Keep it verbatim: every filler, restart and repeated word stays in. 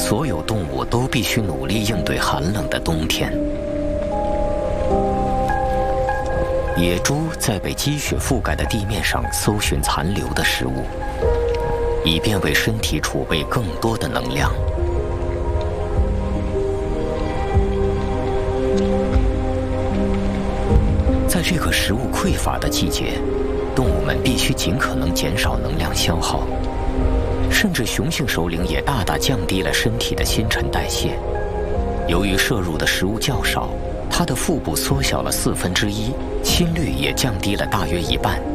所有动物都必须努力应对寒冷的冬天。野猪在被积雪覆盖的地面上搜寻残留的食物，以便为身体储备更多的能量。在这个食物匮乏的季节，动物们必须尽可能减少能量消耗，甚至雄性首领也大大降低了身体的新陈代谢。由于摄入的食物较少，它的腹部缩小了四分之一，心率也降低了大约一半。